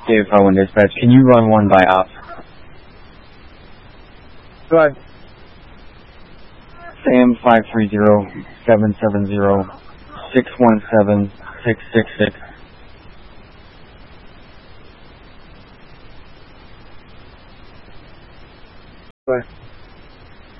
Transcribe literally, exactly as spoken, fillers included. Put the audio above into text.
Dave Owen Dispatch, can you run one by ops? Go ahead. Sam five three zero seven seven zero six one seven six six six. Go ahead.